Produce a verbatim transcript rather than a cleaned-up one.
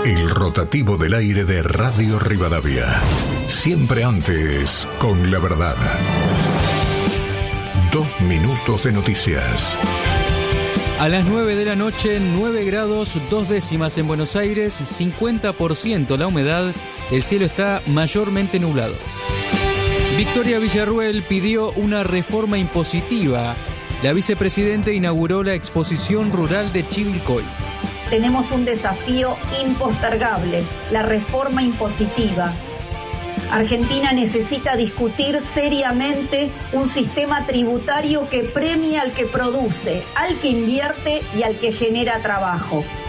El rotativo del aire de Radio Rivadavia. Siempre antes, con la verdad. Dos minutos de noticias. A las nueve de la noche, nueve grados, dos décimas en Buenos Aires, cincuenta por ciento la humedad, el cielo está mayormente nublado. Victoria Villarruel pidió una reforma impositiva. La vicepresidenta inauguró la exposición rural de Chivilcoy. Tenemos un desafío impostergable, la reforma impositiva. Argentina necesita discutir seriamente un sistema tributario que premie al que produce, al que invierte y al que genera trabajo.